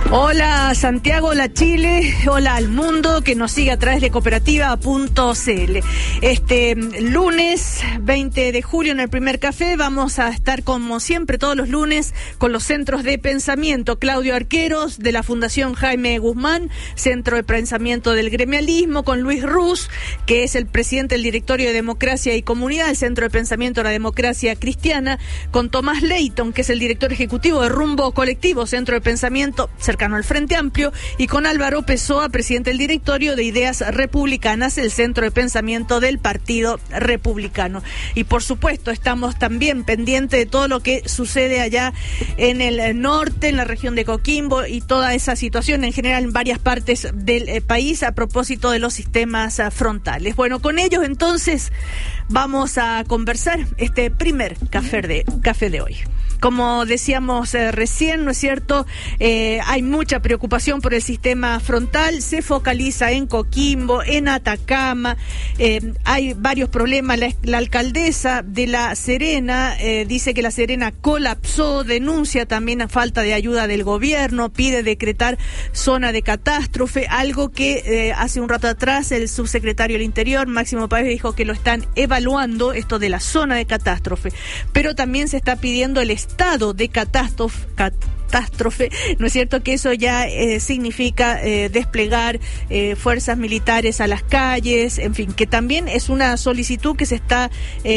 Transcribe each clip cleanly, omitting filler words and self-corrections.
Hola Santiago, hola Chile, hola al mundo que nos sigue a través de cooperativa.cl. Este lunes 20 de julio en el primer café vamos a estar como siempre todos los lunes con los centros de pensamiento. Claudio Arqueros de la Fundación Jaime Guzmán, Centro de Pensamiento del Gremialismo, con Luis Ruz, que es el presidente del Directorio de Democracia y Comunidad, el Centro de Pensamiento de la Democracia Cristiana, con Tomás Leighton, que es el director ejecutivo de Rumbo Colectivo, Centro de Pensamiento cercano al Frente Amplio, y con Álvaro Pessoa, presidente del directorio de Ideas Republicanas, el Centro de Pensamiento del Partido Republicano. Y por supuesto estamos también pendientes de todo lo que sucede allá en el norte, en la región de Coquimbo, y toda esa situación en general en varias partes del país a propósito de los sistemas frontales. Bueno, con ellos entonces vamos a conversar este primer café de hoy. Como decíamos recién, ¿no es cierto? Hay mucha preocupación por el sistema frontal, se focaliza en Coquimbo, en Atacama, hay varios problemas. La alcaldesa de La Serena dice que La Serena colapsó, denuncia también a falta de ayuda del gobierno, pide decretar zona de catástrofe, algo que hace un rato atrás el subsecretario del Interior, Máximo Páez, dijo que lo están evaluando, esto de la zona de catástrofe, pero también se está pidiendo el estado de catástrofe, ¿no es cierto? Que eso ya significa desplegar fuerzas militares a las calles, en fin, que también es una solicitud que se está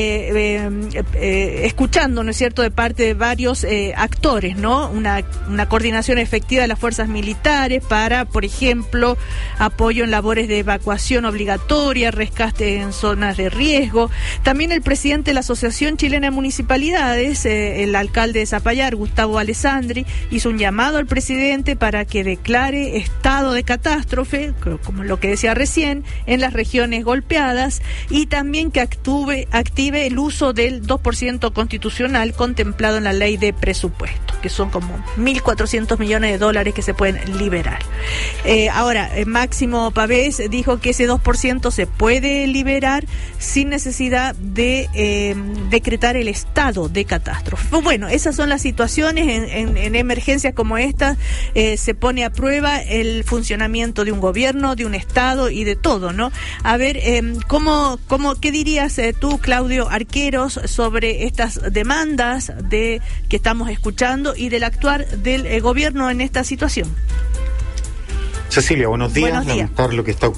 escuchando, ¿no es cierto?, de parte de varios actores, ¿no? Una coordinación efectiva de las fuerzas militares para, por ejemplo, apoyo en labores de evacuación obligatoria, rescate en zonas de riesgo. También el presidente de la Asociación Chilena de Municipalidades, el alcalde de Zapallar, Gustavo Alessandri, hizo un llamado al presidente para que declare estado de catástrofe, como lo que decía recién, en las regiones golpeadas, y también que active el uso del 2% constitucional contemplado en la ley de presupuesto, que son como 1.400 millones de dólares que se pueden liberar. Ahora, Máximo Pavés dijo que ese 2% se puede liberar sin necesidad de decretar el estado de catástrofe. Pues bueno, esas son las situaciones en emergencias como esta. Se pone a prueba el funcionamiento de un gobierno, de un estado y de todo, ¿no? A ver, ¿qué dirías tú, Claudio Arqueros, sobre estas demandas que estamos escuchando y del actuar del gobierno en esta situación? Cecilia, buenos días. Lamentar lo que está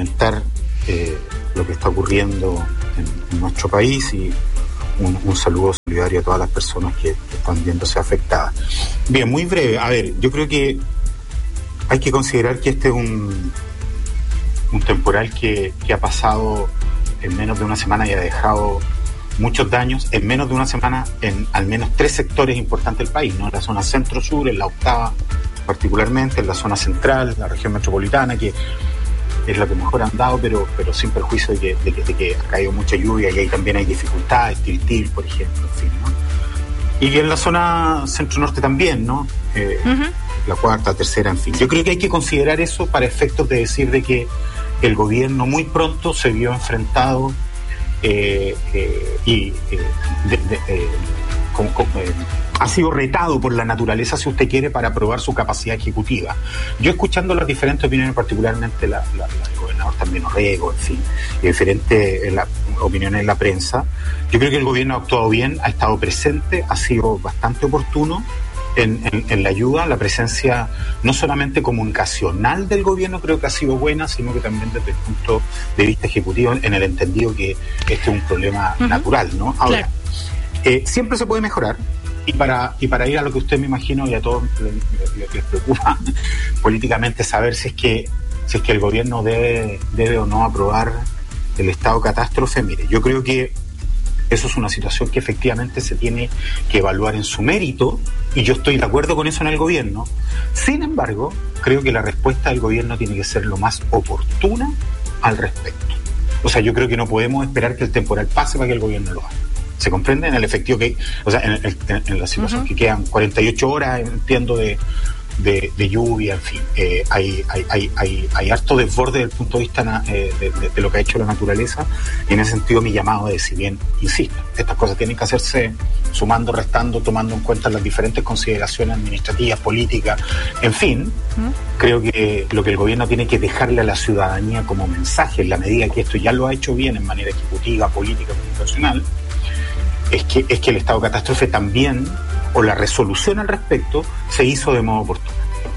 ocurriendo en nuestro país, y un saludo solidario a todas las personas que están viéndose afectadas. Bien, muy breve. A ver, yo creo que hay que considerar que este es un temporal que ha pasado en menos de una semana y ha dejado muchos daños en menos de una semana en al menos 3 sectores importantes del país, ¿no? En la zona centro-sur, en la octava particularmente, en la zona central, la región metropolitana, que es la que mejor han dado, pero sin perjuicio de que ha caído mucha lluvia y ahí también hay dificultades, Tiltil, por ejemplo, en fin, ¿no? Y en la zona centro-norte también, ¿no? La cuarta, tercera, en fin. Yo creo que hay que considerar eso para efectos de decir de que el gobierno muy pronto se vio enfrentado ha sido retado por la naturaleza, si usted quiere, para probar su capacidad ejecutiva. Yo, escuchando las diferentes opiniones, particularmente la del gobernador también Orrego, en fin, y diferentes opiniones en la prensa, yo creo que el gobierno ha actuado bien, ha estado presente, ha sido bastante oportuno en la ayuda. La presencia no solamente comunicacional del gobierno creo que ha sido buena, sino que también desde el punto de vista ejecutivo, en el entendido que este es un problema natural, ¿no? Ahora, siempre se puede mejorar. Y para ir a lo que usted, me imagino, y a todos les preocupa políticamente, saber si es que el gobierno debe o no aprobar el estado de catástrofe. Mire, yo creo que eso es una situación que efectivamente se tiene que evaluar en su mérito, y yo estoy de acuerdo con eso en el gobierno. Sin embargo, creo que la respuesta del gobierno tiene que ser lo más oportuna al respecto. O sea, yo creo que no podemos esperar que el temporal pase para que el gobierno lo haga. ¿Se comprende? En el efectivo que, o sea, en la situación que quedan 48 horas, entiendo, de de lluvia, en fin. Hay harto desborde desde el punto de vista de lo que ha hecho la naturaleza, y en ese sentido mi llamado es, si bien, insisto, estas cosas tienen que hacerse sumando, restando, tomando en cuenta las diferentes consideraciones administrativas, políticas, en fin, creo que lo que el gobierno tiene que dejarle a la ciudadanía como mensaje, en la medida que esto ya lo ha hecho bien en manera ejecutiva, política, comunicacional, es que el estado de catástrofe también, o la resolución al respecto, se hizo de modo oportuno.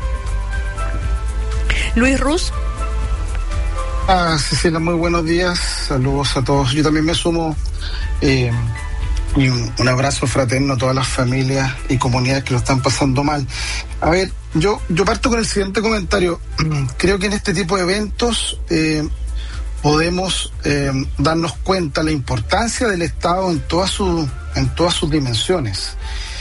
Luis Ruz. Cecilia, muy buenos días, saludos a todos. Yo también me sumo y un abrazo fraterno a todas las familias y comunidades que lo están pasando mal. A ver, yo parto con el siguiente comentario. Creo que en este tipo de eventos podemos darnos cuenta de la importancia del Estado en todas sus dimensiones.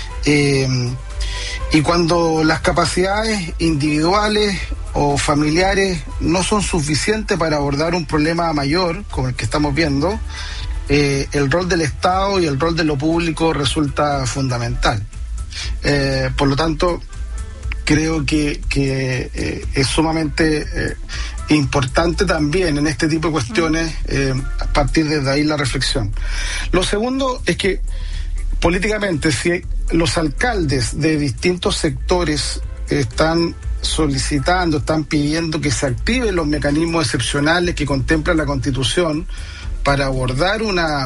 Y cuando las capacidades individuales o familiares no son suficientes para abordar un problema mayor, como el que estamos viendo, el rol del Estado y el rol de lo público resulta fundamental. Por lo tanto, creo que es sumamente importante también en este tipo de cuestiones partir desde ahí la reflexión. Lo segundo es que políticamente, si los alcaldes de distintos sectores están solicitando, están pidiendo que se activen los mecanismos excepcionales que contempla la Constitución para abordar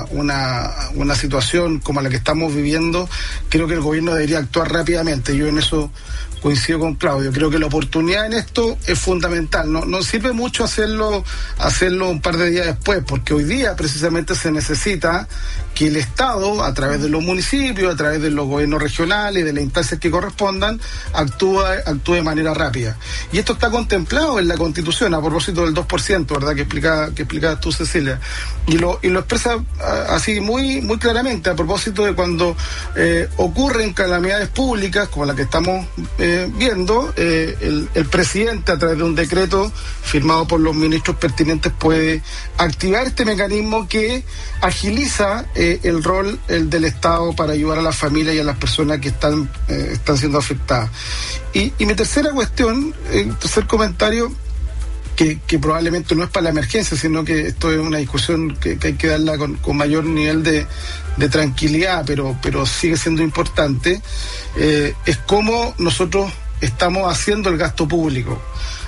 una situación como la que estamos viviendo, creo que el gobierno debería actuar rápidamente. Yo en eso coincido con Claudio. Creo que la oportunidad en esto es fundamental. No sirve mucho hacerlo un par de días después, porque hoy día precisamente se necesita que el Estado, a través de los municipios, a través de los gobiernos regionales, de las instancias que correspondan, actúe de manera rápida. Y esto está contemplado en la Constitución, a propósito del 2%, ¿verdad? Que explicabas tú, Cecilia. Y lo expresa así muy, muy claramente, a propósito de cuando ocurren calamidades públicas, como la que estamos viendo, el presidente, a través de un decreto firmado por los ministros pertinentes, puede activar este mecanismo que agiliza el rol del Estado para ayudar a las familias y a las personas que están siendo afectadas. Y mi tercera cuestión, tercer comentario, que probablemente no es para la emergencia, sino que esto es una discusión que hay que darla con mayor nivel de tranquilidad, pero sigue siendo importante, es cómo nosotros estamos haciendo el gasto público.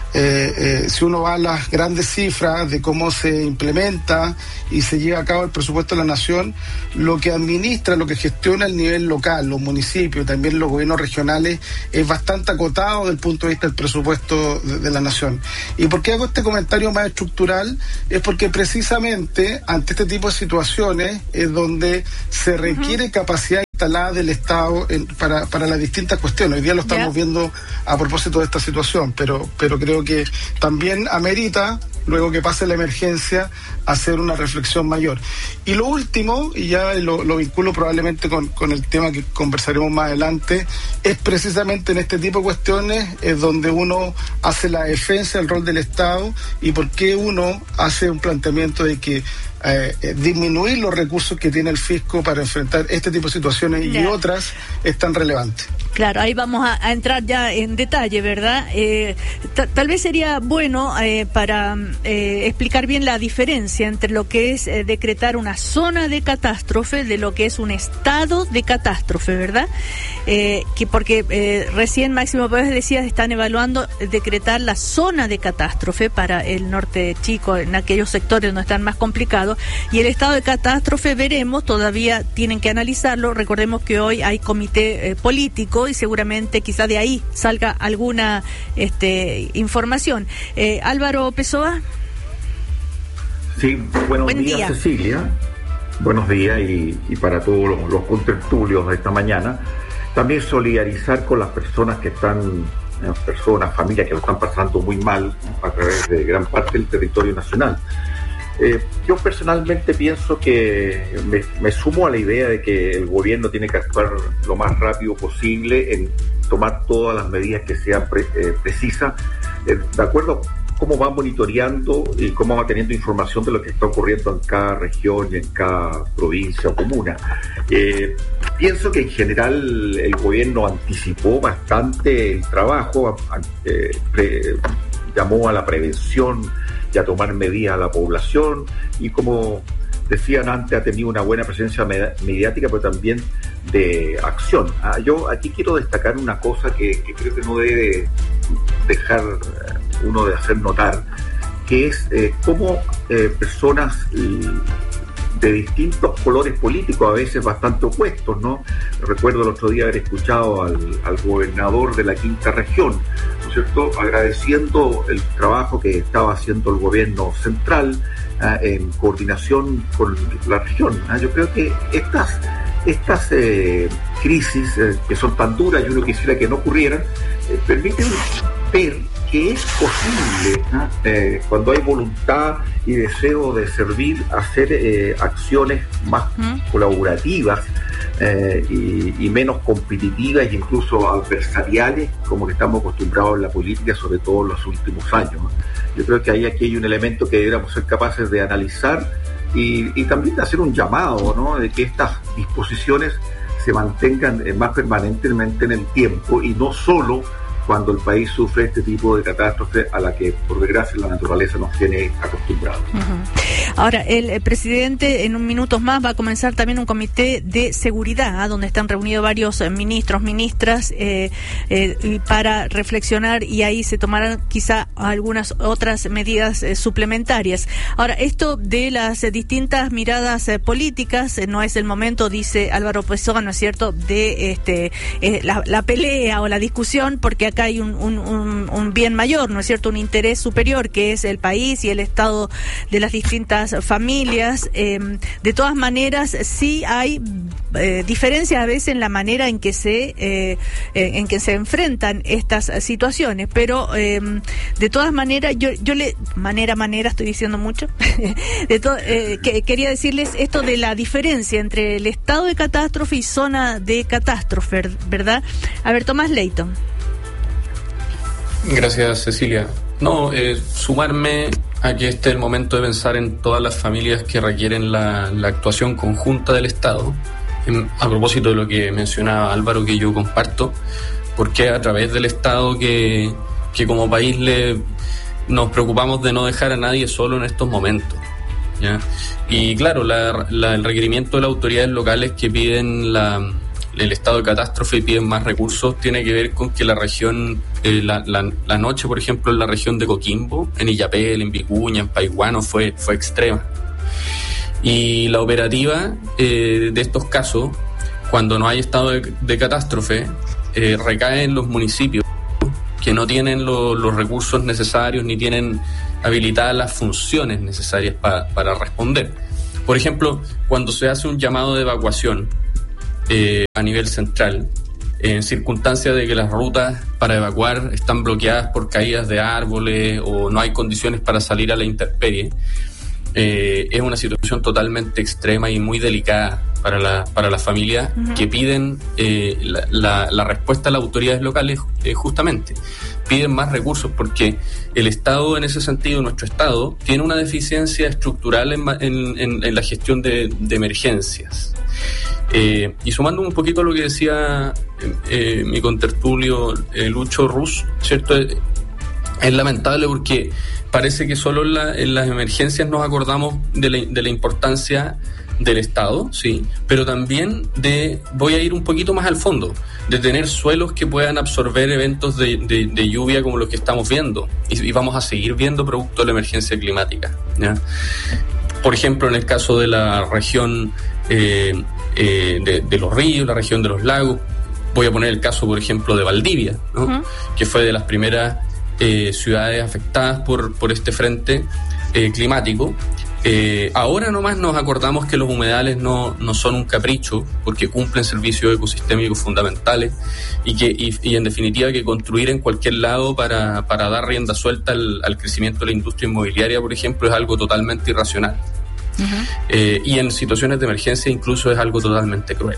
Si uno va a las grandes cifras de cómo se implementa y se lleva a cabo el presupuesto de la nación, lo que administra, lo que gestiona el nivel local, los municipios, también los gobiernos regionales, es bastante acotado desde el punto de vista del presupuesto de la nación. ¿Y por qué hago este comentario más estructural? Es porque precisamente ante este tipo de situaciones es donde se requiere capacidad instalada del Estado para las distintas cuestiones. Hoy día lo estamos viendo a propósito de esta situación, pero creo que también amerita, luego que pase la emergencia, hacer una reflexión mayor. Y lo último, y ya lo vinculo probablemente con el tema que conversaremos más adelante, es precisamente en este tipo de cuestiones es donde uno hace la defensa del rol del Estado y por qué uno hace un planteamiento de que disminuir los recursos que tiene el fisco para enfrentar este tipo de situaciones y otras es tan relevante. Claro, ahí vamos a entrar ya en detalle, ¿verdad? Tal vez sería bueno para explicar bien la diferencia entre lo que es decretar una zona de catástrofe de lo que es un estado de catástrofe, ¿verdad? Porque recién Máximo Pérez decía, están evaluando decretar la zona de catástrofe para el norte de Chico, en aquellos sectores donde están más complicados, y el estado de catástrofe veremos, todavía tienen que analizarlo. Recordemos que hoy hay comité político y seguramente quizá de ahí salga alguna información. Álvaro Pessoa. Sí, buenos días, Cecilia. Buenos días y para todos los contertulios de esta mañana. También solidarizar con las personas que están, familias que lo están pasando muy mal a través de gran parte del territorio nacional. Yo personalmente pienso que me sumo a la idea de que el gobierno tiene que actuar lo más rápido posible en tomar todas las medidas que sean precisas, de acuerdo cómo va monitoreando y cómo va teniendo información de lo que está ocurriendo en cada región y en cada provincia o comuna. Pienso que en general el gobierno anticipó bastante el trabajo, llamó a la prevención y a tomar medidas a la población, y como decían antes, ha tenido una buena presencia mediática, pero también de acción. Yo aquí quiero destacar una cosa que creo que no debe dejar uno de hacer notar, que es cómo personas de distintos colores políticos, a veces bastante opuestos, ¿no? Recuerdo el otro día haber escuchado al gobernador de la Quinta Región, ¿no es cierto?, agradeciendo el trabajo que estaba haciendo el gobierno central en coordinación con la región. Yo creo que estas crisis que son tan duras y uno quisiera que no ocurrieran, permiten ver que es posible, cuando hay voluntad y deseo de servir, hacer acciones más colaborativas y menos competitivas e incluso adversariales, como que estamos acostumbrados en la política, sobre todo en los últimos años. Yo creo que aquí hay un elemento que deberíamos ser capaces de analizar y también de hacer un llamado, ¿no?, de que estas disposiciones se mantengan más permanentemente en el tiempo y no solo cuando el país sufre este tipo de catástrofe a la que, por desgracia, la naturaleza nos tiene acostumbrados. Ahora, el presidente en un minutos más va a comenzar también un comité de seguridad, donde están reunidos varios ministros, ministras, para reflexionar, y ahí se tomarán quizá algunas otras medidas suplementarias. Ahora, esto de las distintas miradas políticas, no es el momento, dice Álvaro Pessoa, ¿no es cierto?, de la pelea o la discusión, porque acá hay un bien mayor, ¿no es cierto?, un interés superior, que es el país y el estado de las distintas familias. De todas maneras, sí hay diferencias a veces en la manera en que se enfrentan estas situaciones, pero de todas maneras, yo estoy diciendo mucho, quería decirles esto de la diferencia entre el estado de catástrofe y zona de catástrofe, ¿verdad? A ver, Tomás Leighton. Gracias, Cecilia. Sumarme a que este es el momento de pensar en todas las familias que requieren la actuación conjunta del Estado. A propósito de lo que mencionaba Álvaro, que yo comparto, porque a través del Estado que como país nos preocupamos de no dejar a nadie solo en estos momentos, ¿ya? Y claro, el requerimiento de las autoridades locales que piden el estado de catástrofe y piden más recursos tiene que ver con que la región, la noche, por ejemplo, en la región de Coquimbo, en Illapel, en Vicuña, en Paiguano, fue extrema. Y la operativa de estos casos, cuando no hay estado de catástrofe, recae en los municipios que no tienen los recursos necesarios ni tienen habilitadas las funciones necesarias para responder. Por ejemplo, cuando se hace un llamado de evacuación a nivel central, en circunstancias de que las rutas para evacuar están bloqueadas por caídas de árboles o no hay condiciones para salir a la intemperie, es una situación totalmente extrema y muy delicada para las familias que piden la respuesta a las autoridades locales. Justamente piden más recursos porque el Estado, en ese sentido, nuestro Estado tiene una deficiencia estructural en la gestión de emergencias. Y sumando un poquito a lo que decía mi contertulio Lucho Rus, ¿cierto? Es lamentable porque parece que solo en las emergencias nos acordamos de la importancia del Estado, sí, pero también voy a ir un poquito más al fondo, de tener suelos que puedan absorber eventos de lluvia como los que estamos viendo y vamos a seguir viendo producto de la emergencia climática, ¿ya? Por ejemplo, en el caso de la región de los ríos, la región de los lagos, voy a poner el caso, por ejemplo, de Valdivia, ¿no? Que fue de las primeras ciudades afectadas por este frente climático. Ahora nomás nos acordamos que los humedales no son un capricho, porque cumplen servicios ecosistémicos fundamentales y en definitiva que construir en cualquier lado para dar rienda suelta al crecimiento de la industria inmobiliaria, por ejemplo, es algo totalmente irracional. Y en situaciones de emergencia incluso es algo totalmente cruel.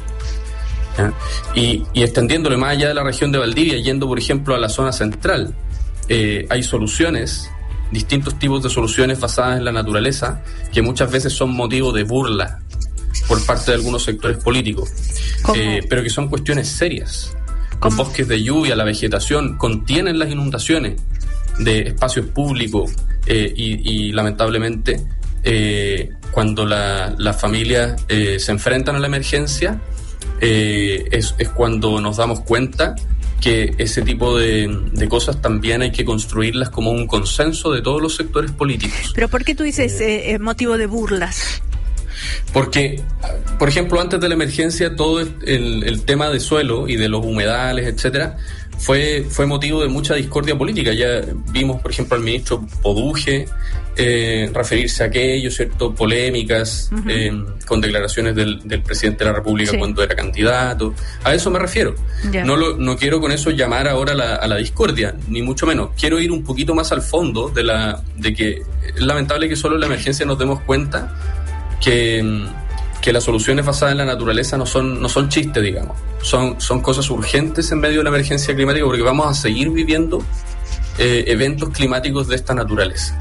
Y extendiéndole más allá de la región de Valdivia, yendo por ejemplo a la zona central, hay soluciones distintos tipos de soluciones basadas en la naturaleza que muchas veces son motivo de burla por parte de algunos sectores políticos, pero que son cuestiones serias. Los bosques de lluvia, la vegetación, contienen las inundaciones de espacios públicos y lamentablemente cuando las familias se enfrentan a la emergencia es cuando nos damos cuenta que ese tipo de cosas también hay que construirlas como un consenso de todos los sectores políticos. ¿Pero por qué tú dices motivo de burlas? Porque, por ejemplo, antes de la emergencia, todo el tema de suelo y de los humedales, etcétera, fue motivo de mucha discordia política. Ya vimos, por ejemplo, al ministro Poduje referirse a aquello, ¿cierto? Polémicas, con declaraciones del presidente de la República cuando era candidato. A eso me refiero. Yeah. No quiero con eso llamar ahora a la discordia, ni mucho menos. Quiero ir un poquito más al fondo de que es lamentable que solo en la emergencia nos demos cuenta que las soluciones basadas en la naturaleza no son chistes, digamos. Son cosas urgentes en medio de la emergencia climática, porque vamos a seguir viviendo eventos climáticos de esta naturaleza.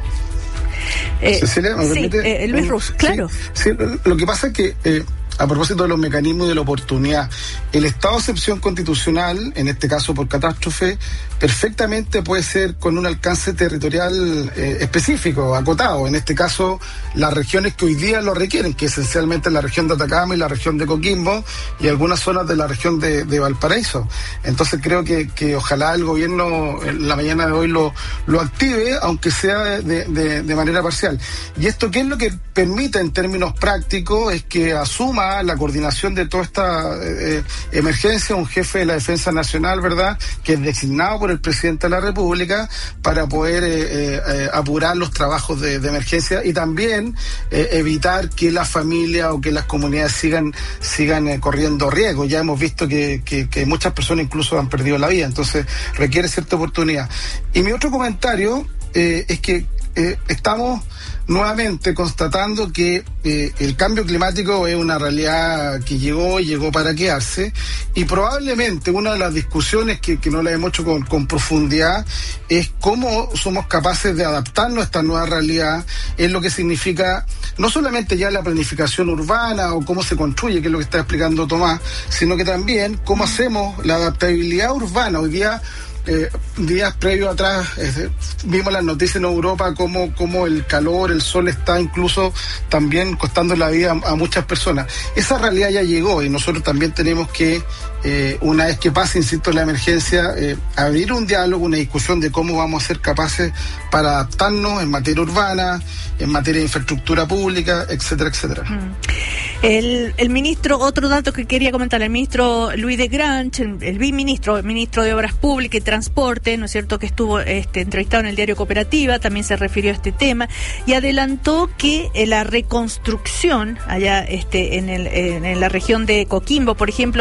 Cecilia, ¿me permite? Luis Ruz, claro. Sí, lo que pasa es que a propósito de los mecanismos y de la oportunidad, el estado de excepción constitucional, en este caso por catástrofe, perfectamente puede ser con un alcance territorial específico, acotado. En este caso, las regiones que hoy día lo requieren, que esencialmente la región de Atacama y la región de Coquimbo y algunas zonas de la región de Valparaíso. Entonces creo que ojalá el gobierno en la mañana de hoy lo active, aunque sea de manera parcial. ¿Y esto qué es lo que permite en términos prácticos? Es que asuma la coordinación de toda esta emergencia un jefe de la Defensa Nacional, ¿verdad?, que es designado por el presidente de la República para poder apurar los trabajos de emergencia y también evitar que las familias o que las comunidades sigan corriendo riesgo. Ya hemos visto que muchas personas incluso han perdido la vida, entonces requiere cierta oportunidad. Y mi otro comentario es que estamos nuevamente constatando que el cambio climático es una realidad que llegó para quedarse, y probablemente una de las discusiones que no la hemos hecho con profundidad es cómo somos capaces de adaptarnos a esta nueva realidad, es lo que significa no solamente ya la planificación urbana o cómo se construye, que es lo que está explicando Tomás, sino que también cómo hacemos la adaptabilidad urbana. Hoy día, días previos atrás, vimos las noticias en Europa como el calor, el sol está incluso también costando la vida a muchas personas. Esa realidad ya llegó y nosotros también tenemos que, una vez que pase, insisto, la emergencia, abrir un diálogo, una discusión de cómo vamos a ser capaces para adaptarnos en materia urbana, en materia de infraestructura pública, etcétera, etcétera. El ministro, otro dato que quería comentar, el ministro Luis de Granch, el ministro de Obras Públicas y Transporte, ¿no es cierto?, que estuvo entrevistado en el diario Cooperativa, también se refirió a este tema y adelantó que la reconstrucción allá en la región de Coquimbo, por ejemplo,